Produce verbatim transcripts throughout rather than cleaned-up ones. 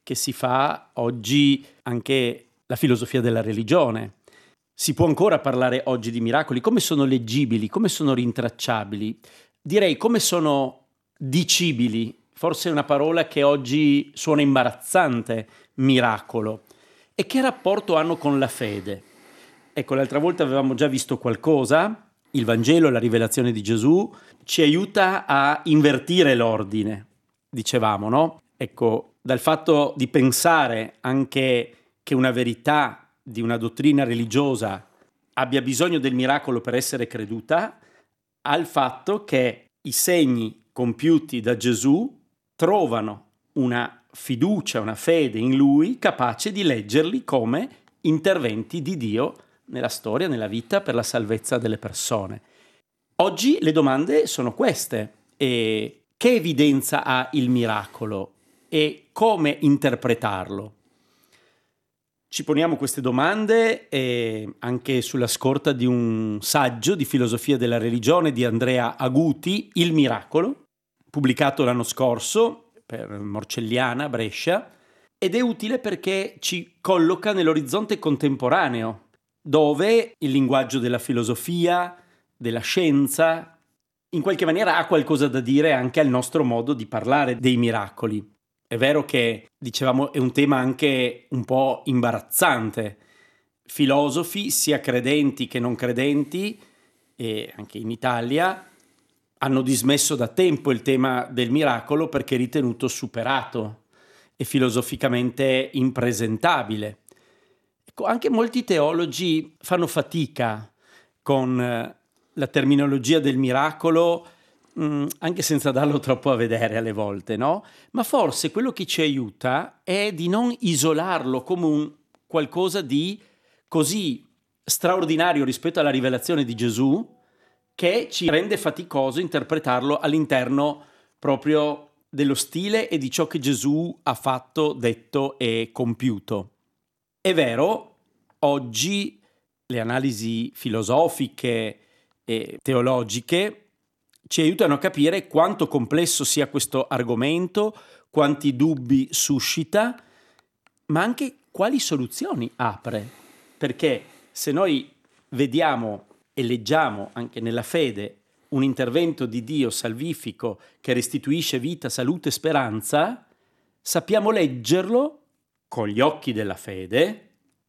che si fa oggi anche la filosofia della religione. Si può ancora parlare oggi di miracoli? Come sono leggibili? Come sono rintracciabili? Direi come sono dicibili. Forse è una parola che oggi suona imbarazzante, miracolo. E che rapporto hanno con la fede? Ecco, l'altra volta avevamo già visto qualcosa. Il Vangelo, la rivelazione di Gesù, ci aiuta a invertire l'ordine, dicevamo, no? Ecco, dal fatto di pensare anche che una verità di una dottrina religiosa abbia bisogno del miracolo per essere creduta, al fatto che i segni compiuti da Gesù trovano una fiducia, una fede in lui capace di leggerli come interventi di Dio nella storia, nella vita, per la salvezza delle persone. Oggi le domande sono queste. E che evidenza ha il miracolo e come interpretarlo? Ci poniamo queste domande eh, anche sulla scorta di un saggio di filosofia della religione di Andrea Aguti, Il miracolo, pubblicato l'anno scorso per Morcelliana, Brescia, ed è utile perché ci colloca nell'orizzonte contemporaneo, dove il linguaggio della filosofia, della scienza, in qualche maniera ha qualcosa da dire anche al nostro modo di parlare dei miracoli. È vero che, dicevamo, è un tema anche un po' imbarazzante. Filosofi, sia credenti che non credenti, e anche in Italia, hanno dismesso da tempo il tema del miracolo perché è ritenuto superato e filosoficamente impresentabile. Ecco, anche molti teologi fanno fatica con la terminologia del miracolo, mh, anche senza darlo troppo a vedere alle volte, no? Ma forse quello che ci aiuta è di non isolarlo come un qualcosa di così straordinario rispetto alla rivelazione di Gesù che ci rende faticoso interpretarlo all'interno proprio dello stile e di ciò che Gesù ha fatto, detto e compiuto. È vero, oggi le analisi filosofiche e teologiche ci aiutano a capire quanto complesso sia questo argomento, quanti dubbi suscita, ma anche quali soluzioni apre. Perché se noi vediamo e leggiamo anche nella fede un intervento di Dio salvifico che restituisce vita, salute e speranza, sappiamo leggerlo con gli occhi della fede,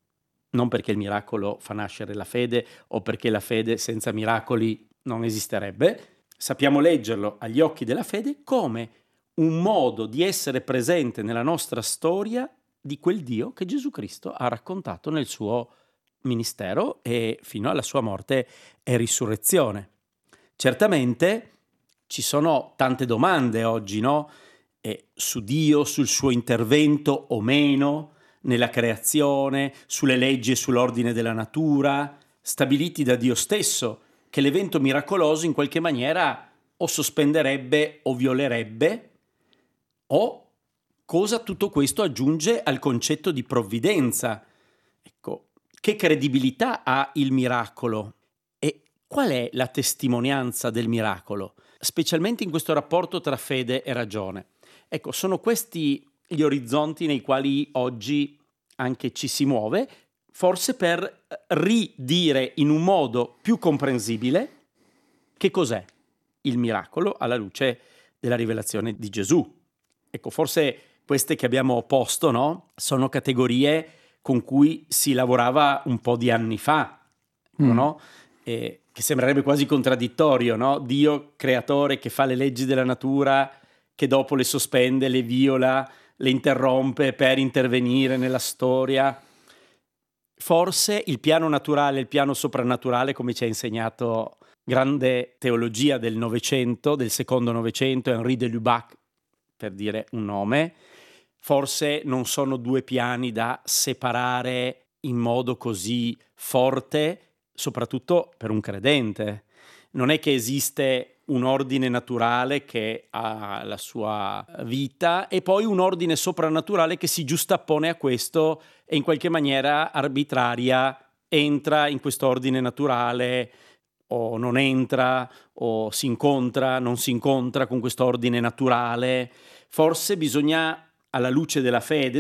non perché il miracolo fa nascere la fede o perché la fede senza miracoli non esisterebbe, sappiamo leggerlo agli occhi della fede come un modo di essere presente nella nostra storia di quel Dio che Gesù Cristo ha raccontato nel suo ministero e fino alla sua morte e risurrezione. Certamente ci sono tante domande oggi, no? E su Dio, sul suo intervento o meno nella creazione, sulle leggi e sull'ordine della natura, stabiliti da Dio stesso, che l'evento miracoloso in qualche maniera o sospenderebbe o violerebbe, o cosa tutto questo aggiunge al concetto di provvidenza. Ecco, che credibilità ha il miracolo e qual è la testimonianza del miracolo, specialmente in questo rapporto tra fede e ragione? Ecco, sono questi gli orizzonti nei quali oggi anche ci si muove, forse per ridire in un modo più comprensibile che cos'è il miracolo alla luce della rivelazione di Gesù. Ecco, forse queste che abbiamo posto, no, sono categorie con cui si lavorava un po' di anni fa, mm. no? E che sembrerebbe quasi contraddittorio, no? Dio creatore che fa le leggi della natura, che dopo le sospende, le viola, le interrompe per intervenire nella storia. Forse il piano naturale, il piano soprannaturale, come ci ha insegnato grande teologia del Novecento, del secondo Novecento, Henri de Lubac, per dire un nome, forse non sono due piani da separare in modo così forte, soprattutto per un credente. Non è che esiste un ordine naturale che ha la sua vita e poi un ordine soprannaturale che si giustappone a questo e in qualche maniera arbitraria entra in questo ordine naturale o non entra o si incontra, non si incontra con questo ordine naturale. Forse bisogna, alla luce della fede,